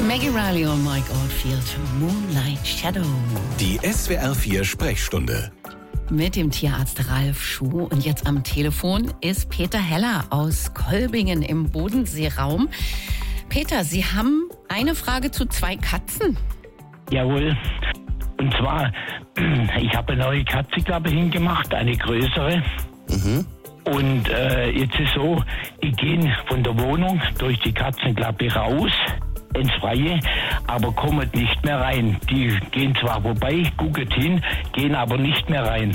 Maggie Riley und Mike Oldfield, Moonlight Shadow. Die SWR 4 Sprechstunde. Mit dem Tierarzt Ralf Schuh. Und jetzt am Telefon ist Peter Heller aus Kolbingen im Bodenseeraum. Peter, Sie haben eine Frage zu 2 Katzen. Jawohl. Und zwar, ich habe eine neue Katzenklappe hingemacht, eine größere. Und jetzt ist so, die gehen von der Wohnung durch die Katzenklappe raus ins Freie, aber kommen nicht mehr rein. Die gehen zwar vorbei, gucken hin, gehen aber nicht mehr rein.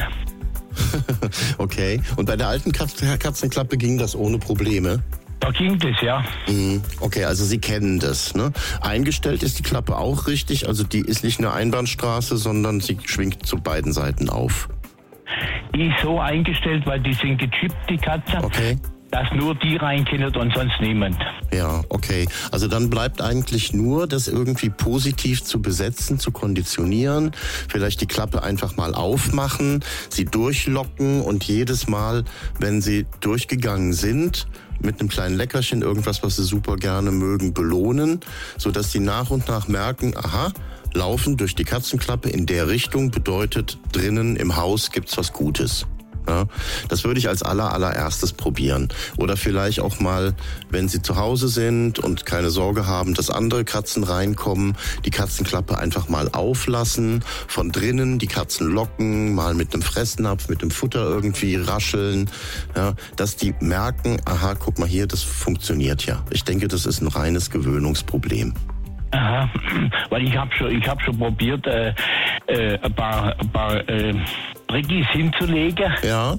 Okay. Und bei der alten Katzenklappe ging das ohne Probleme? Da ging das, ja. Okay, also Sie kennen das, ne? Eingestellt ist die Klappe auch richtig, also die ist nicht eine Einbahnstraße, sondern sie schwingt zu beiden Seiten auf. Die ist so eingestellt, weil die sind gechippt, die Katzen, Okay. dass nur die rein können und sonst niemand. Ja, okay. Also dann bleibt eigentlich nur, das irgendwie positiv zu besetzen, zu konditionieren, vielleicht die Klappe einfach mal aufmachen, sie durchlocken und jedes Mal, wenn sie durchgegangen sind, mit einem kleinen Leckerchen, irgendwas, was sie super gerne mögen, belohnen, sodass sie nach und nach merken, aha, Laufen durch die Katzenklappe in der Richtung bedeutet, drinnen im Haus gibt's was Gutes. Ja, das würde ich als allererstes probieren. Oder vielleicht auch mal, wenn Sie zu Hause sind und keine Sorge haben, dass andere Katzen reinkommen, die Katzenklappe einfach mal auflassen, von drinnen die Katzen locken, mal mit einem Fressnapf, mit dem Futter irgendwie rascheln, ja, dass die merken, aha, guck mal hier, das funktioniert ja. Ich denke, das ist ein reines Gewöhnungsproblem. Aha, weil ich hab schon probiert, ein paar Brickis hinzulegen. Ja.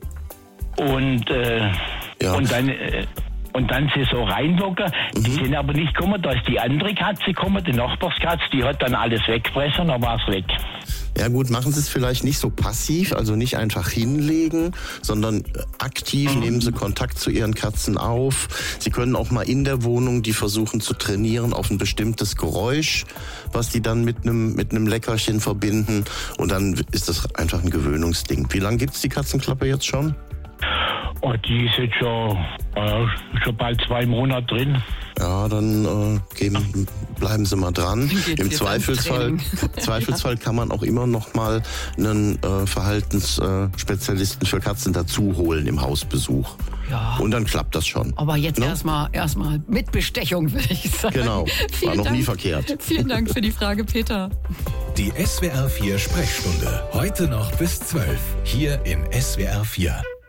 Und Ja. und dann sie so reinlocken. Die sind aber nicht gekommen, da ist die andere Katze gekommen, die Nachbarskatze, die hat dann alles weggefressen und dann war es weg. Ja gut, machen Sie es vielleicht nicht so passiv, also nicht einfach hinlegen, sondern aktiv nehmen Sie Kontakt zu Ihren Katzen auf. Sie können auch mal in der Wohnung die versuchen zu trainieren auf ein bestimmtes Geräusch, was die dann mit einem Leckerchen verbinden. Und dann ist das einfach ein Gewöhnungsding. Wie lange gibt's die Katzenklappe jetzt schon? Oh, die ist jetzt schon bald 2 Monate drin. Ja, dann bleiben Sie mal dran. Im Zweifelsfall kann man auch immer noch mal einen Verhaltensspezialisten für Katzen dazu holen im Hausbesuch. Ja. Und dann klappt das schon. Aber jetzt erstmal mit Bestechung, würde ich sagen. Genau, war noch nie verkehrt. Vielen Dank für die Frage, Peter. Die SWR 4 Sprechstunde. Heute noch bis 12. Hier in SWR 4.